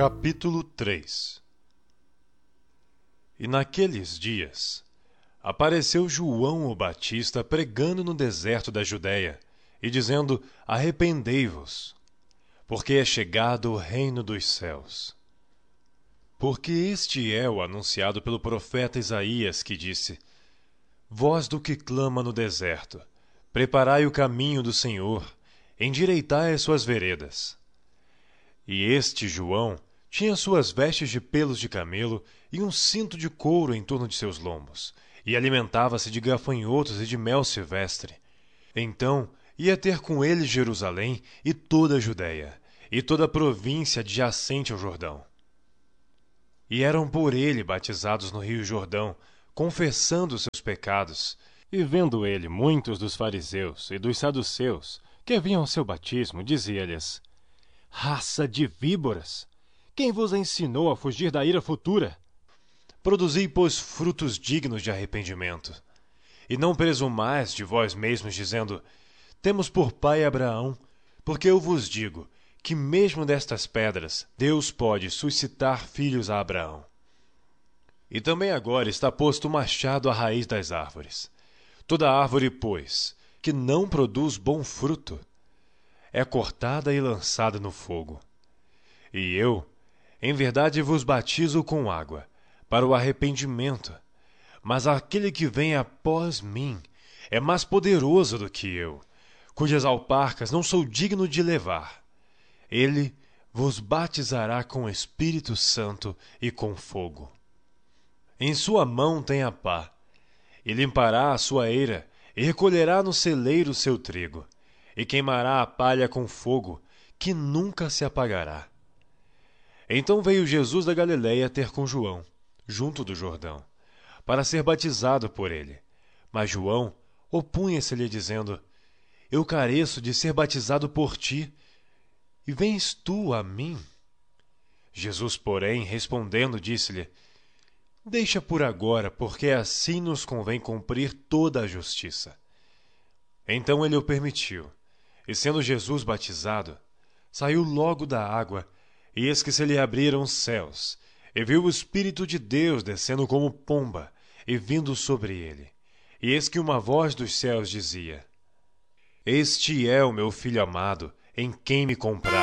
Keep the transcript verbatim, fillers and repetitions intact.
Capítulo três. E naqueles dias apareceu João o Batista pregando no deserto da Judéia e dizendo: arrependei-vos, porque é chegado o reino dos céus. Porque este é o anunciado pelo profeta Isaías, que disse: voz do que clama no deserto, preparai o caminho do Senhor, endireitai as suas veredas. E este João tinha suas vestes de pelos de camelo e um cinto de couro em torno de seus lombos, e alimentava-se de gafanhotos e de mel silvestre. Então ia ter com ele Jerusalém e toda a Judéia, e toda a província adjacente ao Jordão. E eram por ele batizados no rio Jordão, confessando os seus pecados. E vendo ele muitos dos fariseus e dos saduceus que vinham ao seu batismo, dizia-lhes: raça de víboras! Quem vos ensinou a fugir da ira futura? Produzi, pois, frutos dignos de arrependimento. E não presumais de vós mesmos, dizendo: temos por pai Abraão, porque eu vos digo que mesmo destas pedras Deus pode suscitar filhos a Abraão. E também agora está posto o machado à raiz das árvores. Toda árvore, pois, que não produz bom fruto, é cortada e lançada no fogo. E eu, em verdade, vos batizo com água, para o arrependimento. Mas aquele que vem após mim é mais poderoso do que eu, cujas alparcas não sou digno de levar. Ele vos batizará com o Espírito Santo e com fogo. Em sua mão tem a pá, e limpará a sua eira, e recolherá no celeiro seu trigo, e queimará a palha com fogo, que nunca se apagará. Então veio Jesus da Galileia ter com João, junto do Jordão, para ser batizado por ele. Mas João opunha-se-lhe, dizendo: eu careço de ser batizado por ti, e vens tu a mim? Jesus, porém, respondendo, disse-lhe: deixa por agora, porque assim nos convém cumprir toda a justiça. Então ele o permitiu, e sendo Jesus batizado, saiu logo da água, e eis que se lhe abriram os céus, e viu o Espírito de Deus descendo como pomba, e vindo sobre ele. E eis que uma voz dos céus dizia: este é o meu Filho amado, em quem me compraste.